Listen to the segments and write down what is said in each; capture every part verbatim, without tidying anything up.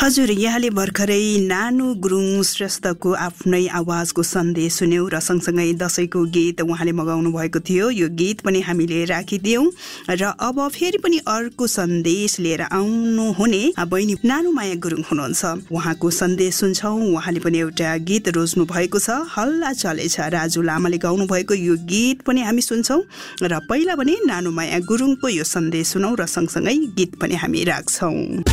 हजुर, यहाँले भर्खरै नानु गुरुङ श्रेष्ठको आफ्नै आवाजको सन्देश सुन्यौं र सँगसँगै दशैंको गीत उहाँले मगाउनु भएको थियो। यो गीत पनि हामीले राखिदियौं र अब फेरि पनि अर्को सन्देश लिएर आउनु हुने बहिनी नानुमाया गुरुङ हुनुहुन्छ। उहाँको सन्देश सुन्छौं। उहाँले पनि एउटा गीत रोज्नु भएको छ, हल्ला चलेछ, राजु लामाले गाउनु भएको यो गीत पनि हामी सुन्छौं र पहिला पनि नानुमाया गुरुङको यो सन्देश सुनौं र सँगसँगै गीत पनि हामी राख्छौं।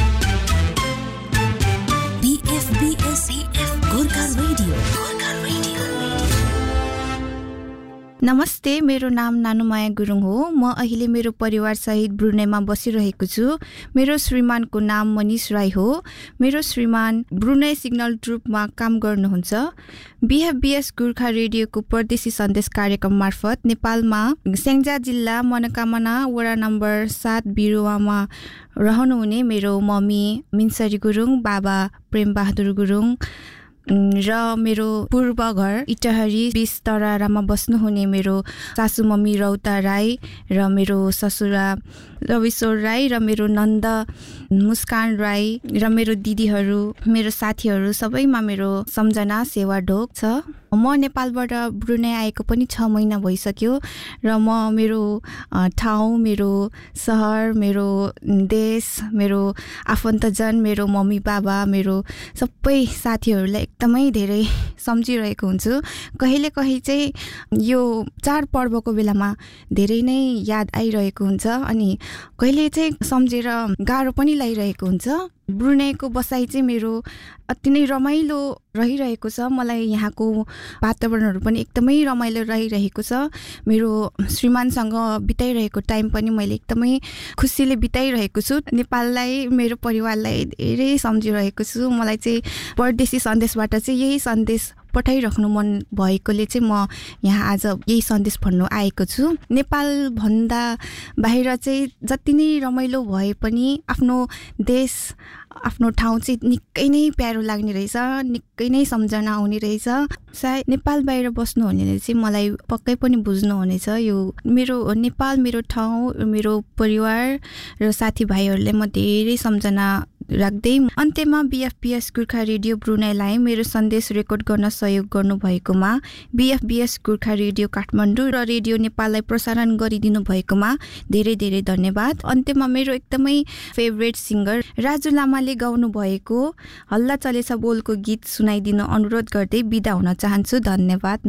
नमस्ते, मेरो नाम नानुमाया गुरुङ हो। म अहिले मेरो परिवार सहित ब्रुनेमा बसिरहेको छु। मेरो श्रीमानको नाम मनिष राई हो। मेरो श्रीमान ब्रुने सिग्नल ट्रुपमा काम गर्नुहुन्छ। बिएफबिएस गोर्खा रेडियोको परदेशी सन्देश कार्यक्रम मार्फत नेपालमा स्याङ्जा जिल्ला मनोकामना वडा नम्बर सात बिरुवामा रहनुहुने मेरो मम्मी मिन्सरी गुरुङ, बाबा प्रेम बहादुर गुरुङ र मेरो पूर्व घर इटहरी बीस तरारामा बस्नुहुने मेरो सासु मम्मी रौता राई र मेरो ससुरा रविश्वर राई र मेरो नन्द मुस्कान राई र मेरो दिदीहरू, मेरो साथीहरू सबैमा मेरो सम्झना सेवा ढोक छ। म नेपालबाट ब्रुने आएको पनि छ महिना भइसक्यो र म मेरो ठाउँ, मेरो सहर, मेरो देश, मेरो आफन्तजन, मेरो मम्मी बाबा, मेरो सबै साथीहरूलाई एकदमै धेरै सम्झिरहेको हुन्छु। कहिले कहीँ चाहिँ यो चाडपर्वको बेलामा धेरै नै याद आइरहेको हुन्छ अनि कहिले चाहिँ सम्झेर गाह्रो पनि लागिरहेको हुन्छ। ब्रुनेको बसाइ चाहिँ मेरो अति नै रमाइलो रहिरहेको छ। मलाई यहाँको वातावरणहरू पनि एकदमै रमाइलो रहिरहेको छ। मेरो श्रीमानसँग बिताइरहेको टाइम पनि मैले एकदमै खुसीले बिताइरहेको छु। नेपाललाई, मेरो परिवारलाई धेरै सम्झिरहेको छु। मलाई चाहिँ परदेशी सन्देशबाट चाहिँ यही सन्देश पठाइराख्नु मन भएकोले चाहिँ म यहाँ आज यही सन्देश भन्नु आएको छु। नेपाल भन्दा बाहिर चाहिँ जति नै रमाइलो भए पनि आफ्नो देश, आफ्नो ठाउँ चाहिँ निकै नै प्यारो लाग्ने रहेछ, निकै नै सम्झना आउने रहेछ। सायद नेपाल बाहिर बस्नुहुनेले चाहिँ मलाई पक्कै पनि बुझ्नुहुनेछ। यो मेरो नेपाल, मेरो ठाउँ, मेरो परिवार र साथीभाइहरूले म धेरै सम्झना राख्दै अन्त्यमा बिएफबिएस गोर्खा रेडियो ब्रुनेलाई मेरो सन्देश रेकर्ड गर्न सहयोग गर्नुभएकोमा, बिएफबिएस गोर्खा रेडियो काठमाडौँ र रेडियो नेपाललाई प्रसारण गरिदिनु भएकोमा धेरै धेरै धन्यवाद। अन्त्यमा मेरो एकदमै फेभरेट सिङ्गर राजु लामाले गाउनु भएको हल्ला चलेछ बोलको गीत सुनाइदिनु अनुरोध गर्दै बिदा हुन चाहन्छु। धन्यवाद।